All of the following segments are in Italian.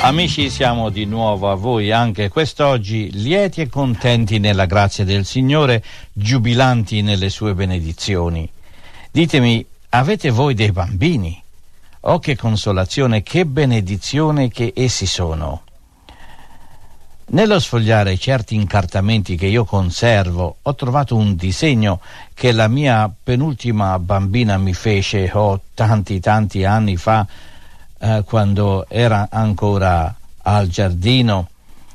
Amici, siamo di nuovo a voi anche quest'oggi, lieti e contenti nella grazia del Signore, giubilanti nelle sue benedizioni. Ditemi, avete voi dei bambini? Oh, che consolazione, che benedizione che essi sono! Nello sfogliare certi incartamenti che io conservo, ho trovato un disegno che la mia penultima bambina mi fece tanti anni fa, quando era ancora al giardino,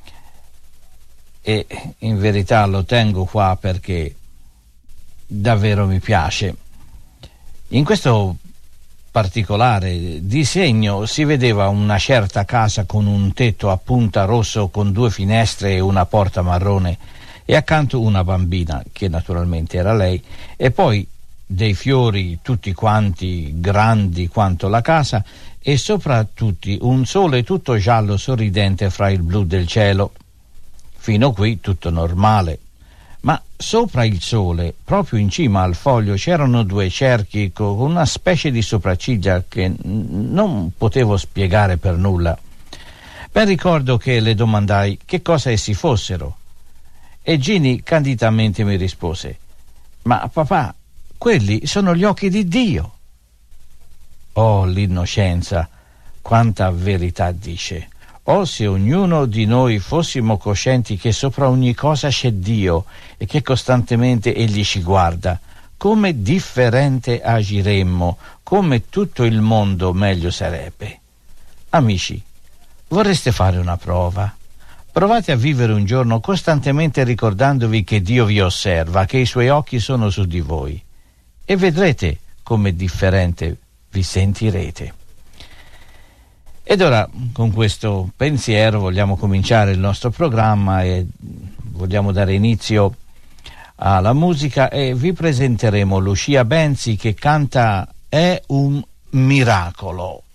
e in verità lo tengo qua perché davvero mi piace. In questo particolare disegno si vedeva una certa casa con un tetto a punta rosso con 2 finestre e una porta marrone, e accanto una bambina, che naturalmente era lei, e poi dei fiori tutti quanti grandi quanto la casa, e sopra tutti un sole tutto giallo sorridente fra il blu del cielo. Fino qui tutto normale. Ma sopra il sole, proprio in cima al foglio, c'erano 2 cerchi con una specie di sopracciglia che non potevo spiegare per nulla. Ben ricordo che le domandai che cosa essi fossero, e Ginny candidamente mi rispose: «Ma papà, quelli sono gli occhi di Dio». Oh, l'innocenza, quanta verità dice! Oh, se ognuno di noi fossimo coscienti che sopra ogni cosa c'è Dio e che costantemente Egli ci guarda, come differente agiremmo, come tutto il mondo meglio sarebbe. Amici, vorreste fare una prova? Provate a vivere un giorno costantemente ricordandovi che Dio vi osserva, che i Suoi occhi sono su di voi, e vedrete come differente vi sentirete. Ed ora, con questo pensiero, vogliamo cominciare il nostro programma e vogliamo dare inizio alla musica, e vi presenteremo Lucia Benzi che canta «È un miracolo».